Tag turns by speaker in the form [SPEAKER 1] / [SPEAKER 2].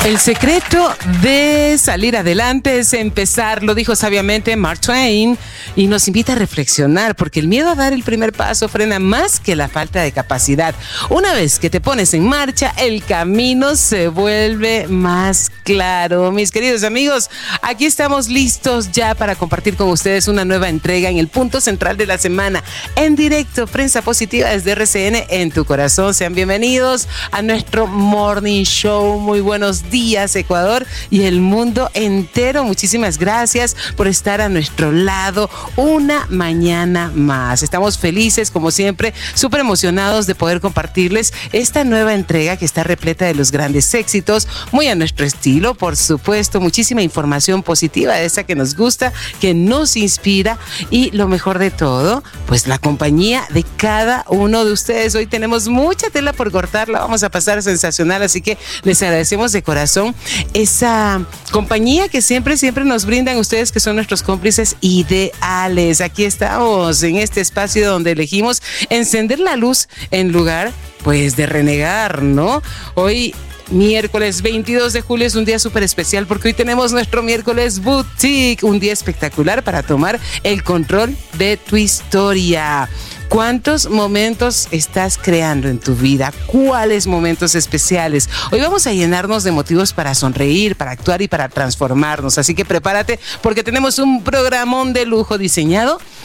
[SPEAKER 1] El secreto de salir adelante es empezar, lo dijo sabiamente Mark Twain, y nos invita a reflexionar, porque el miedo a dar el primer paso frena más que la falta de capacidad. Una vez que te pones en marcha, el camino se vuelve más claro. Mis queridos amigos, aquí estamos listos ya para compartir con ustedes una nueva entrega en el punto central de la semana, en directo, Prensa Positiva desde RCN en tu corazón. Sean bienvenidos a nuestro Morning Show. Muy buenos días, Ecuador y el mundo entero. Muchísimas gracias por estar a nuestro lado una mañana más. Estamos felices, como siempre, súper emocionados de poder compartirles esta nueva entrega que está repleta de los grandes éxitos, muy a nuestro estilo, por supuesto, muchísima información positiva de esa que nos gusta, que nos inspira, y lo mejor de todo, pues la compañía de cada uno de ustedes. Hoy tenemos mucha tela por cortar, la vamos a pasar sensacional, así que les agradecemos de corazón esa compañía que siempre nos brindan ustedes, que son nuestros cómplices ideales. Aquí estamos en este espacio donde elegimos encender la luz en lugar, pues, de renegar, ¿no? Hoy, miércoles 22 de julio, es un día súper especial porque hoy tenemos nuestro miércoles boutique, un día espectacular para tomar el control de tu historia. ¿Cuántos momentos estás creando en tu vida? ¿Cuáles momentos especiales? Hoy vamos a llenarnos de motivos para sonreír, para actuar y para transformarnos. Así que prepárate, porque tenemos un programón de lujo diseñado